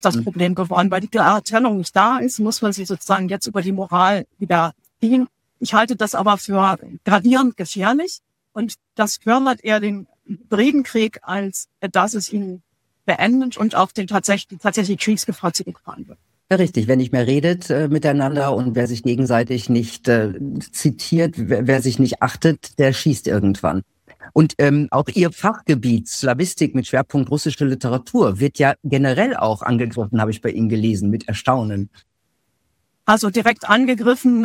das Problem geworden. Weil die klare Trennung nicht da ist, muss man sie sozusagen jetzt über die Moral wieder ziehen. Ich halte das aber für gravierend gefährlich und das fördert eher den Hybridenkrieg, als dass es ihn beendet und auch die tatsächliche Kriegsgefahr zurückfahren wird. Ja, richtig. Wer nicht mehr redet miteinander und wer sich gegenseitig nicht zitiert, wer sich nicht achtet, der schießt irgendwann. Und auch Ihr Fachgebiet, Slawistik mit Schwerpunkt russische Literatur, wird ja generell auch angegriffen, habe ich bei Ihnen gelesen, mit Erstaunen. Also direkt angegriffen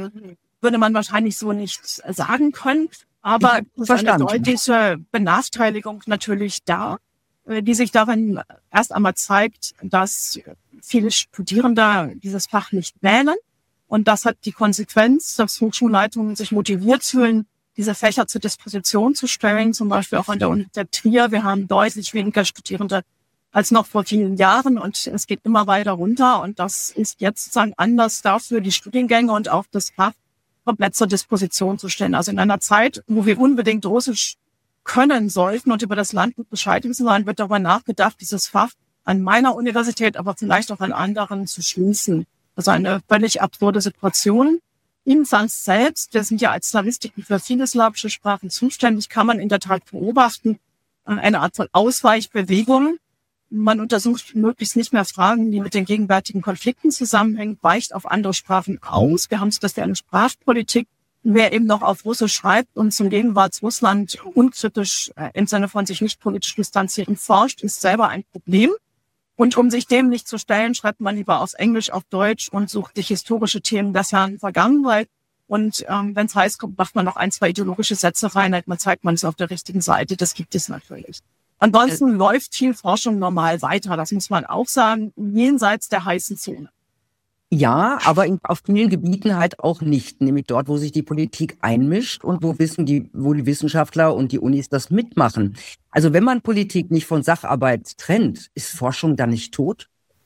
würde man wahrscheinlich so nicht sagen können, aber es ist eine deutliche Benachteiligung natürlich da, die sich darin erst einmal zeigt, dass viele Studierende dieses Fach nicht wählen. Und das hat die Konsequenz, dass Hochschulleitungen sich motiviert fühlen, diese Fächer zur Disposition zu stellen, zum Beispiel auch an der Uni Trier. Wir haben deutlich weniger Studierende als noch vor vielen Jahren und es geht immer weiter runter. Und das ist jetzt sozusagen Anlass dafür, die Studiengänge und auch das Fach komplett zur Disposition zu stellen. Also in einer Zeit, wo wir unbedingt Russisch können sollten und über das Land gut Bescheid wissen sollen, wird darüber nachgedacht, dieses Fach an meiner Universität, aber vielleicht auch an anderen zu schließen. Also eine völlig absurde Situation. Im Sans selbst, wir sind ja als Slawistiken für viele slawische Sprachen zuständig, kann man in der Tat beobachten, eine Art von Ausweichbewegung. Man untersucht möglichst nicht mehr Fragen, die mit den gegenwärtigen Konflikten zusammenhängen, weicht auf andere Sprachen aus. Wir haben so, dass wir eine Sprachpolitik, wer eben noch auf Russisch schreibt und zum Gegenwartsrussland unkritisch im Sinne von sich nicht politisch distanzieren forscht, ist selber ein Problem. Und um sich dem nicht zu stellen, schreibt man lieber aus Englisch auf Deutsch und sucht sich historische Themen der fernen Vergangenheit. Und wenn es heiß kommt, macht man noch ein, zwei ideologische Sätze rein, man zeigt, man ist auf der richtigen Seite. Das gibt es natürlich. Ansonsten läuft viel Forschung normal weiter, das muss man auch sagen, jenseits der heißen Zone. Ja, aber auf vielen Gebieten halt auch nicht, nämlich dort, wo sich die Politik einmischt und wo die Wissenschaftler und die Unis das mitmachen. Also wenn man Politik nicht von Sacharbeit trennt, ist Forschung dann nicht tot?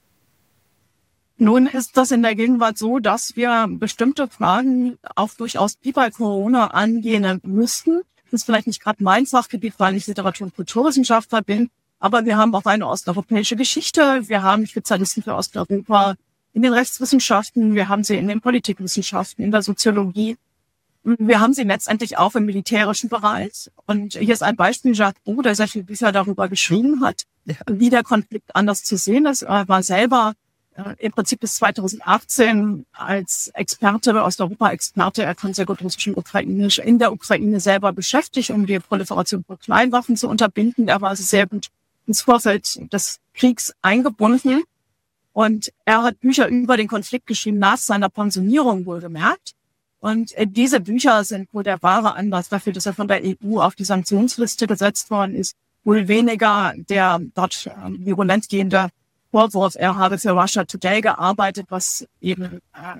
Nun ist das in der Gegenwart so, dass wir bestimmte Fragen auch durchaus wie bei Corona angehen müssten. Das ist vielleicht nicht gerade mein Fachgebiet, weil ich Literatur- und Kulturwissenschaftler bin, aber wir haben auch eine osteuropäische Geschichte, wir haben Spezialisten für Osteuropa in den Rechtswissenschaften, wir haben sie in den Politikwissenschaften, in der Soziologie. Wir haben sie letztendlich auch im militärischen Bereich. Und hier ist ein Beispiel, Jacques Roux, der sehr viele Bücher darüber geschrieben hat, wie der Konflikt anders zu sehen ist. Er war selber im Prinzip bis 2018 als Experte, Osteuropa-Experte, er kann sehr gut Russisch und Ukrainisch, in der Ukraine selber beschäftigt, um die Proliferation von Kleinwaffen zu unterbinden. Er war also sehr gut ins Vorfeld des Kriegs eingebunden. Und er hat Bücher über den Konflikt geschrieben, nach seiner Pensionierung wohlgemerkt. Und diese Bücher sind wohl der wahre Anlass dafür, dass er von der EU auf die Sanktionsliste gesetzt worden ist. Wohl weniger der dort virulent gehende Vorwurf, er habe für Russia Today gearbeitet, was eben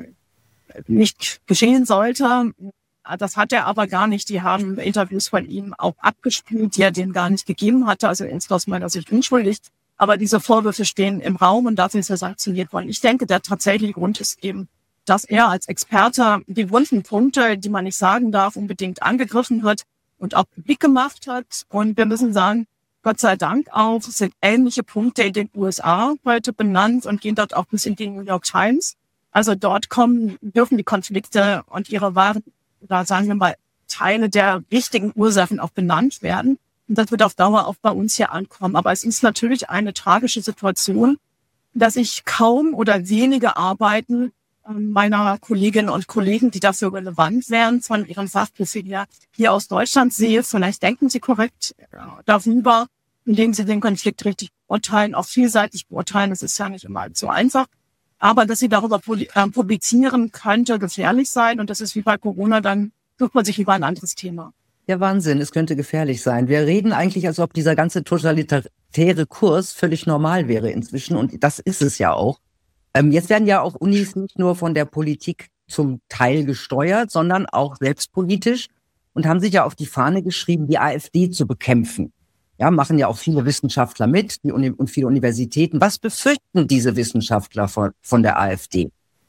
nicht geschehen sollte. Das hat er aber gar nicht. Die haben Interviews von ihm auch abgespielt, die er denen gar nicht gegeben hatte. Also aus meiner Sicht unschuldig. Aber diese Vorwürfe stehen im Raum und dafür ist er sanktioniert worden. Ich denke, der tatsächliche Grund ist eben, dass er als Experte die wunden Punkte, die man nicht sagen darf, unbedingt angegriffen wird und auch publik gemacht hat. Und wir müssen sagen, Gott sei Dank auch sind ähnliche Punkte in den USA heute benannt und gehen dort auch bis in die New York Times. Also dort dürfen die Konflikte und ihre wahren, oder sagen wir mal, Teile der richtigen Ursachen auch benannt werden. Und das wird auf Dauer auch bei uns hier ankommen. Aber es ist natürlich eine tragische Situation, dass ich kaum oder wenige Arbeiten meiner Kolleginnen und Kollegen, die dafür relevant wären, von ihrem Fachprofil her hier aus Deutschland sehe. Vielleicht denken sie korrekt darüber, indem sie den Konflikt richtig beurteilen, auch vielseitig beurteilen. Das ist ja nicht immer so einfach. Aber dass sie darüber publizieren, könnte gefährlich sein. Und das ist wie bei Corona, dann sucht man sich lieber ein anderes Thema. Ja, Wahnsinn, es könnte gefährlich sein. Wir reden eigentlich, als ob dieser ganze totalitäre Kurs völlig normal wäre inzwischen. Und das ist es ja auch. Jetzt werden ja auch Unis nicht nur von der Politik zum Teil gesteuert, sondern auch selbstpolitisch und haben sich ja auf die Fahne geschrieben, die AfD zu bekämpfen. Ja, machen ja auch viele Wissenschaftler mit und viele Universitäten. Was befürchten diese Wissenschaftler von der AfD?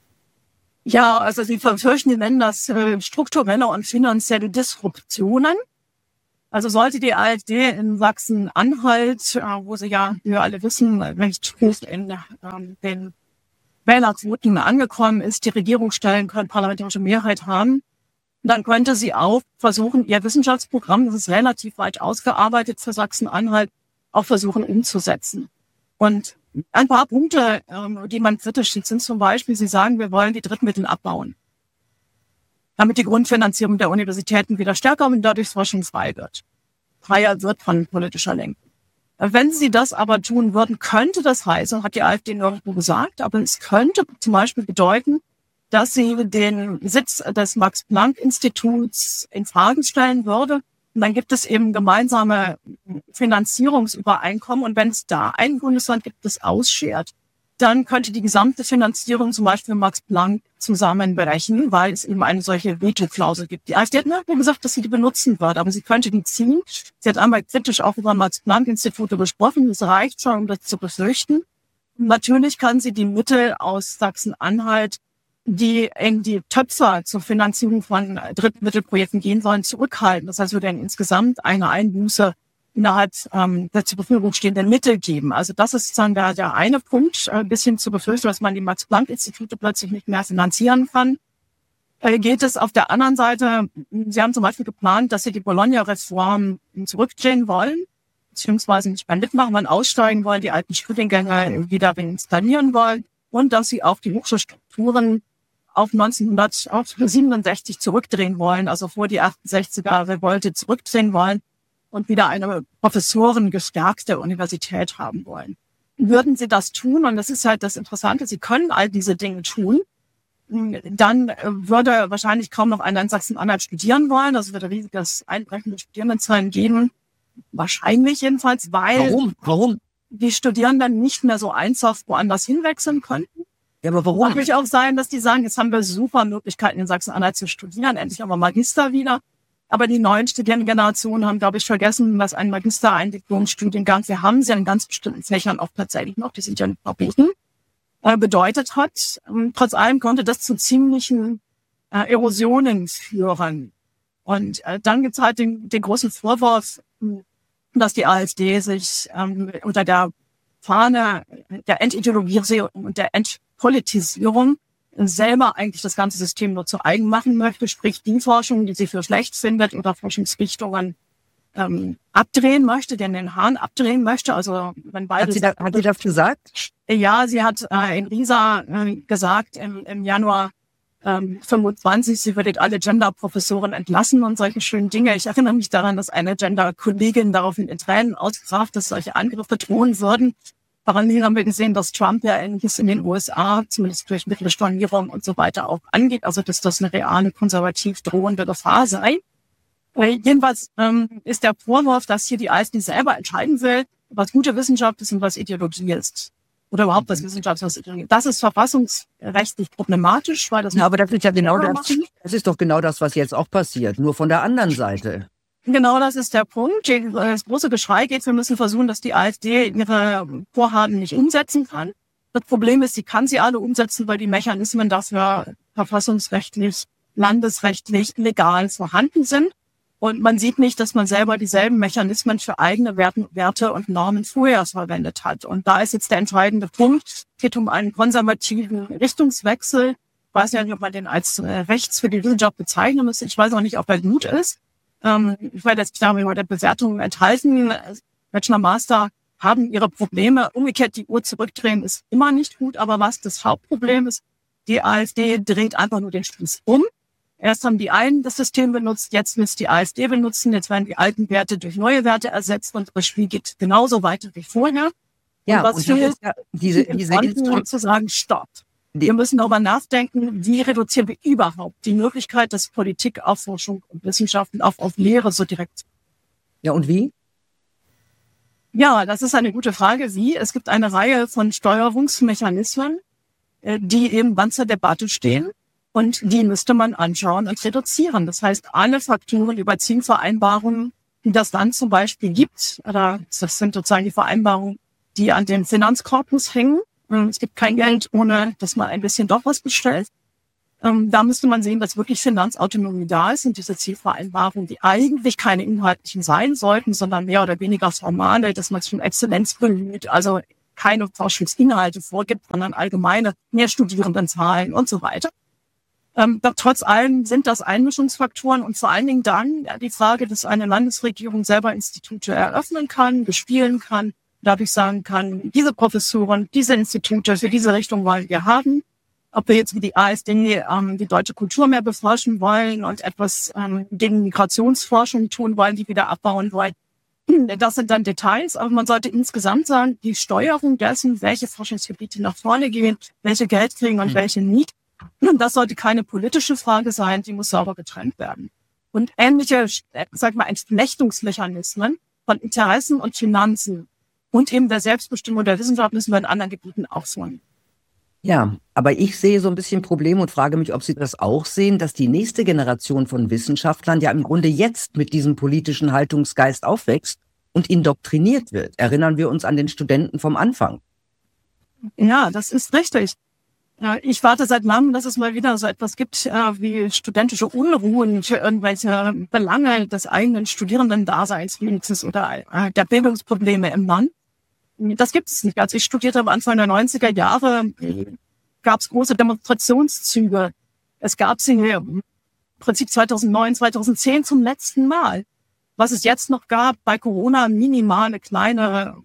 Ja, also sie befürchten, die nennen das strukturelle und finanzielle Disruptionen. Also sollte die AfD in Sachsen-Anhalt, wo sie ja, wie wir alle wissen, recht hoch in den Wählerquoten angekommen ist, die Regierung stellen können, parlamentarische Mehrheit haben, dann könnte sie auch versuchen, ihr Wissenschaftsprogramm, das ist relativ weit ausgearbeitet für Sachsen-Anhalt, auch versuchen umzusetzen. Und ein paar Punkte, die man kritisch sieht, sind zum Beispiel, sie sagen, wir wollen die Drittmittel abbauen, damit die Grundfinanzierung der Universitäten wieder stärker und dadurch forschungsfrei wird. Freier wird von politischer Lenkung. Wenn sie das aber tun würden, könnte das heißen, hat die AfD nirgendwo gesagt, aber es könnte zum Beispiel bedeuten, dass sie den Sitz des Max-Planck-Instituts in Frage stellen würde. Und dann gibt es eben gemeinsame Finanzierungsübereinkommen. Und wenn es da ein Bundesland gibt, das ausschert, dann könnte die gesamte Finanzierung zum Beispiel Max Planck zusammenbrechen, weil es eben eine solche Veto-Klausel gibt. Die AfD hat nur gesagt, dass sie die benutzen würde, aber sie könnte die ziehen. Sie hat einmal kritisch auch über Max-Planck-Institute gesprochen. Das reicht schon, um das zu befürchten. Und natürlich kann sie die Mittel aus Sachsen-Anhalt, die in die Töpfe zur Finanzierung von Drittmittelprojekten gehen sollen, zurückhalten. Das heißt, wir werden insgesamt eine Einbuße innerhalb der zur Verfügung stehenden Mittel geben. Also das ist sozusagen der eine Punkt, ein bisschen zu befürchten, dass man die Max-Planck-Institute plötzlich nicht mehr finanzieren kann. Geht es auf der anderen Seite, Sie haben zum Beispiel geplant, dass Sie die Bologna-Reform zurückdrehen wollen, beziehungsweise nicht mehr mitmachen wollen, aussteigen wollen, die alten Studiengänge wieder installieren wollen und dass Sie auch die Hochschulstrukturen auf 1967 zurückdrehen wollen, also vor die 68er-Revolte zurückdrehen wollen und wieder eine professorengestärkte Universität haben wollen. Würden Sie das tun, und das ist halt das Interessante, Sie können all diese Dinge tun, dann würde wahrscheinlich kaum noch einer in Sachsen-Anhalt studieren wollen. Das würde riesiges Einbrechen der Studierendenzahlen geben. Wahrscheinlich jedenfalls, weil Warum? die Studierenden nicht mehr so einfach woanders hinwechseln könnten. Ja, aber warum? Kann natürlich auch sein, dass die sagen, jetzt haben wir super Möglichkeiten in Sachsen-Anhalt zu studieren, endlich haben wir Magister wieder. Aber die neuen Studierendengenerationen haben, glaube ich, vergessen, was ein Magistereindiplom-Studiengang, wir haben sie in ganz bestimmten Fächern auch tatsächlich noch, die sind ja nicht verboten, bedeutet hat. Trotz allem konnte das zu ziemlichen Erosionen führen. Und dann gibt es halt den großen Vorwurf, dass die AfD sich unter der Fahne der Entideologisierung und der Entpolitisierung selber eigentlich das ganze System nur zu eigen machen möchte, sprich die Forschung, die sie für schlecht findet oder Forschungsrichtungen abdrehen möchte, den Hahn abdrehen möchte. Also wenn beide hat sie das gesagt? Ja, sie hat in Riesa gesagt im Januar 25, sie würde alle Gender-Professoren entlassen und solche schönen Dinge. Ich erinnere mich daran, dass eine Gender-Kollegin daraufhin in Tränen ausbrach, dass solche Angriffe drohen würden. Parallel haben wir gesehen, dass Trump ja Ähnliches in den USA, zumindest durch mittlere Stornierung und so weiter auch angeht. Also, dass das eine reale, konservativ drohende Gefahr sei. Jedenfalls ist der Vorwurf, dass hier die AfD selber entscheiden will, was gute Wissenschaft ist und was Ideologie ist. Oder überhaupt was Wissenschaft ist. Das ist verfassungsrechtlich problematisch, weil das... Ja, aber das ist ja genau das ist doch genau das, was jetzt auch passiert, nur von der anderen Seite. Genau, das ist der Punkt. Das große Geschrei geht, wir müssen versuchen, dass die AfD ihre Vorhaben nicht umsetzen kann. Das Problem ist, sie kann sie alle umsetzen, weil die Mechanismen dafür verfassungsrechtlich, landesrechtlich, legal vorhanden sind. Und man sieht nicht, dass man selber dieselben Mechanismen für eigene Werte und Normen vorher verwendet hat. Und da ist jetzt der entscheidende Punkt. Es geht um einen konservativen Richtungswechsel. Ich weiß ja nicht, ob man den als rechts für die Wissenschaft bezeichnen müsste. Ich weiß auch nicht, ob er gut ist. Ich werde jetzt damit bei der Bewertung enthalten. Bachelor, Master haben ihre Probleme. Umgekehrt die Uhr zurückdrehen ist immer nicht gut. Aber was das Hauptproblem ist, die AfD dreht einfach nur den Spieß um. Erst haben die einen das System benutzt, jetzt will es die AfD benutzen. Jetzt werden die alten Werte durch neue Werte ersetzt und das Spiel geht genauso weiter wie vorher. Ja, und was fehlt, ja diese zu sagen, stopp. Wir müssen darüber nachdenken, wie reduzieren wir überhaupt die Möglichkeit, dass Politik auf Forschung und Wissenschaften auch auf Lehre so direkt. Ja, und wie? Ja, das ist eine gute Frage. Wie? Es gibt eine Reihe von Steuerungsmechanismen, die eben wann zur Debatte stehen. Und die müsste man anschauen und reduzieren. Das heißt, alle Faktoren über Zielvereinbarungen, die das Land zum Beispiel gibt, oder das sind sozusagen die Vereinbarungen, die an dem Finanzkorpus hängen. Es gibt kein Geld, ohne dass man ein bisschen doch was bestellt. Da müsste man sehen, dass wirklich Finanzautonomie da ist und diese Zielvereinbarungen, die eigentlich keine inhaltlichen sein sollten, sondern mehr oder weniger formale, dass man sich um Exzellenz bemüht, also keine Forschungsinhalte vorgibt, sondern allgemeine mehr Studierendenzahlen und so weiter. Doch trotz allem sind das Einmischungsfaktoren und vor allen Dingen dann die Frage, dass eine Landesregierung selber Institute eröffnen kann, bespielen kann, dadurch sagen kann, diese Professoren, diese Institute, für diese Richtung wollen wir haben. Ob wir jetzt wie die AfD die deutsche Kultur mehr beforschen wollen und etwas gegen Migrationsforschung tun wollen, die wieder abbauen wollen. Das sind dann Details, aber man sollte insgesamt sagen, die Steuerung dessen, welche Forschungsgebiete nach vorne gehen, welche Geld kriegen und welche nicht, das sollte keine politische Frage sein, die muss sauber getrennt werden. Und ähnliche, Entflechtungsmechanismen von Interessen und Finanzen und eben der Selbstbestimmung der Wissenschaft müssen wir in anderen Gebieten auch so. Ja, aber ich sehe so ein bisschen Problem und frage mich, ob Sie das auch sehen, dass die nächste Generation von Wissenschaftlern ja im Grunde jetzt mit diesem politischen Haltungsgeist aufwächst und indoktriniert wird. Erinnern wir uns an den Studenten vom Anfang. Ja, das ist richtig. Ich warte seit langem, dass es mal wieder so etwas gibt wie studentische Unruhen für irgendwelche Belange des eigenen Studierendendaseins wenigstens oder der Bildungsprobleme im Land. Das gibt es nicht. Als ich studierte am Anfang der 90er Jahre, gab es große Demonstrationszüge. Es gab sie im Prinzip 2009, 2010 zum letzten Mal. Was es jetzt noch gab, bei Corona minimale kleine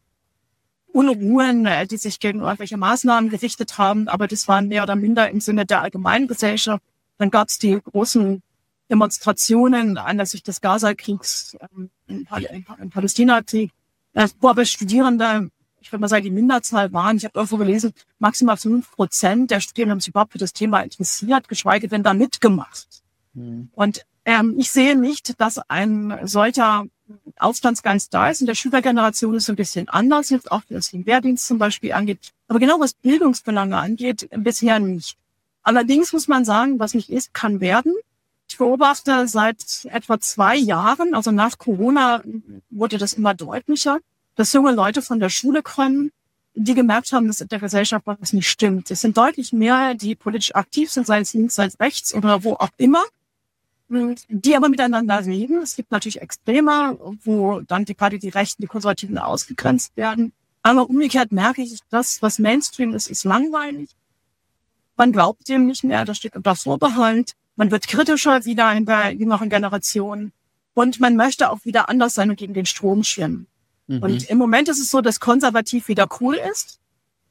Unruhen, die sich gegen irgendwelche Maßnahmen gerichtet haben, aber das waren mehr oder minder im Sinne der allgemeinen Gesellschaft. Dann gab es die großen Demonstrationen anlässlich des Gaza-Kriegs, im Palästina-Krieg, wo aber Studierende, ich würde mal sagen, die Minderzahl waren, ich habe irgendwo gelesen, maximal 5% der Studierenden haben sich überhaupt für das Thema interessiert, geschweige denn da mitgemacht. Und ich sehe nicht, dass ein solcher Aufstandsgeist da ist. In der Schülergeneration ist es ein bisschen anders, jetzt auch was den Wehrdienst zum Beispiel angeht. Aber genau was Bildungsbelange angeht, bisher nicht. Allerdings muss man sagen, was nicht ist, kann werden. Ich beobachte seit etwa 2 Jahren, also nach Corona wurde das immer deutlicher, dass junge Leute von der Schule kommen, die gemerkt haben, dass in der Gesellschaft was nicht stimmt. Es sind deutlich mehr, die politisch aktiv sind, sei es links, sei es rechts oder wo auch immer, die aber miteinander reden. Es gibt natürlich Extreme, wo dann gerade die Rechten, die Konservativen ausgegrenzt werden. Aber umgekehrt merke ich, das, was Mainstream ist, ist langweilig. Man glaubt dem nicht mehr, das steht unter Vorbehalt. Man wird kritischer wieder in der jüngeren Generation. Und man möchte auch wieder anders sein und gegen den Strom schwimmen. Und im Moment ist es so, dass konservativ wieder cool ist.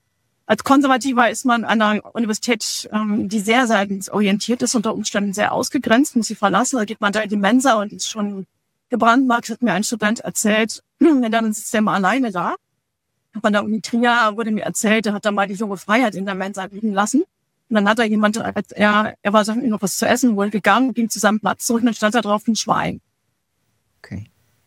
Als Konservativer ist man an einer Universität, die sehr orientiert ist, unter Umständen sehr ausgegrenzt, muss sie verlassen. Da geht man da in die Mensa und ist schon gebrandmarkt, hat mir ein Student erzählt. Dann sitzt er mal alleine da. Von der Uni Trier wurde mir erzählt, er hat da mal die junge Freiheit in der Mensa liegen lassen. Und dann hat da jemand, er war so noch was zu essen, wohl gegangen, ging zu seinem Platz zurück und dann stand da drauf ein Schwein. Okay.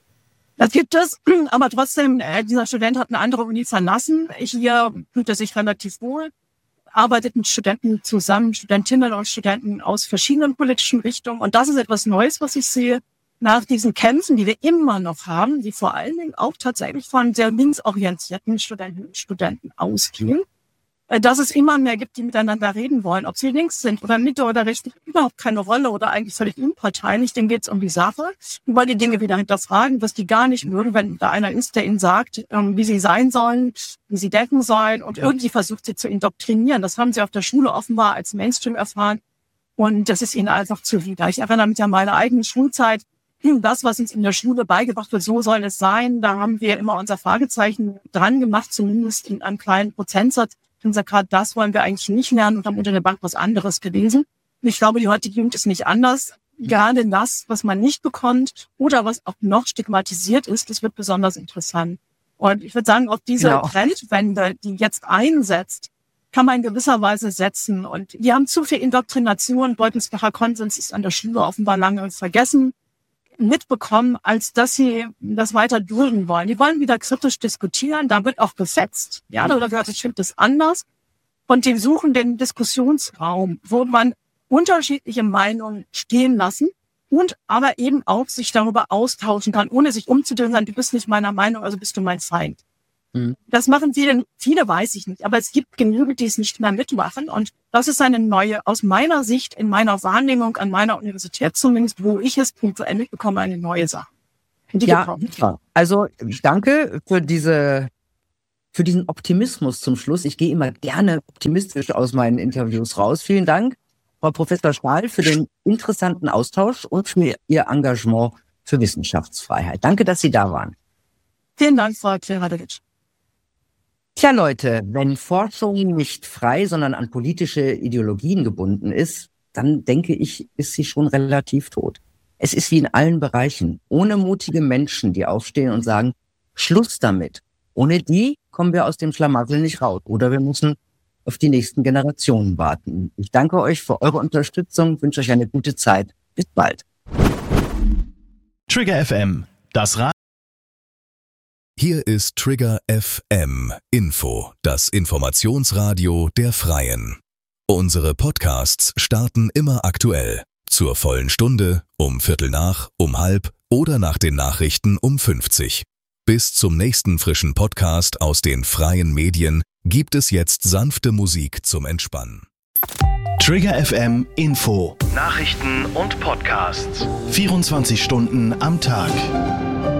Das gibt es, aber trotzdem, dieser Student hat eine andere Uni verlassen. Hier fühlt er sich relativ wohl, arbeitet mit Studenten zusammen, Studentinnen und Studenten aus verschiedenen politischen Richtungen. Und das ist etwas Neues, was ich sehe, nach diesen Kämpfen, die wir immer noch haben, die vor allen Dingen auch tatsächlich von sehr linksorientierten Studentinnen und Studenten ausgehen, dass es immer mehr gibt, die miteinander reden wollen. Ob sie links sind oder Mitte oder rechts, spielt überhaupt keine Rolle oder eigentlich völlig unparteilich. Denen geht es um die Sache. Die wollen die Dinge wieder hinterfragen, was die gar nicht mögen, wenn da einer ist, der ihnen sagt, wie sie sein sollen, wie sie denken sollen und irgendwie versucht, sie zu indoktrinieren. Das haben sie auf der Schule offenbar als Mainstream erfahren und das ist ihnen einfach zuwider. Ich erinnere mich an meine eigene Schulzeit. Das, was uns in der Schule beigebracht wird, so soll es sein. Da haben wir immer unser Fragezeichen dran gemacht, zumindest in einem kleinen Prozentsatz. Und sagt gerade, das wollen wir eigentlich nicht lernen und haben unter der Bank was anderes gelesen. Und ich glaube, die heutige Jugend ist nicht anders. Gerade das, was man nicht bekommt oder was auch noch stigmatisiert ist, das wird besonders interessant. Und ich würde sagen, auf diese Trendwende, die jetzt einsetzt, kann man in gewisser Weise setzen. Und wir haben zu viel Indoktrination, Beutelsbacher Konsens ist an der Schule offenbar lange vergessen, mitbekommen, als dass sie das weiter dulden wollen. Die wollen wieder kritisch diskutieren, da wird auch gefetzt. Ja, da gehört, ich finde das anders. Und die suchen den Diskussionsraum, wo man unterschiedliche Meinungen stehen lassen und aber eben auch sich darüber austauschen kann, ohne sich umzudrehen, sagen, du bist nicht meiner Meinung, also bist du mein Feind. Das machen viele weiß ich nicht, aber es gibt genügend, die es nicht mehr mitmachen. Und das ist eine neue, aus meiner Sicht, in meiner Wahrnehmung an meiner Universität zumindest, wo ich es punktuell mitbekomme, eine neue Sache. Ja, also danke für diesen Optimismus zum Schluss. Ich gehe immer gerne optimistisch aus meinen Interviews raus. Vielen Dank, Frau Professor Stahl, für den interessanten Austausch und für Ihr Engagement für Wissenschaftsfreiheit. Danke, dass Sie da waren. Vielen Dank, Frau Kleradovic. Tja, Leute, wenn Forschung nicht frei, sondern an politische Ideologien gebunden ist, dann denke ich, ist sie schon relativ tot. Es ist wie in allen Bereichen. Ohne mutige Menschen, die aufstehen und sagen, Schluss damit. Ohne die kommen wir aus dem Schlamassel nicht raus. Oder wir müssen auf die nächsten Generationen warten. Ich danke euch für eure Unterstützung, wünsche euch eine gute Zeit. Bis bald. Trigger FM, das Radio. Hier ist Trigger FM Info, das Informationsradio der Freien. Unsere Podcasts starten immer aktuell. Zur vollen Stunde, um 13:15, um 13:30 oder nach den Nachrichten um 50. Bis zum nächsten frischen Podcast aus den freien Medien gibt es jetzt sanfte Musik zum Entspannen. Trigger FM Info, Nachrichten und Podcasts. 24 Stunden am Tag.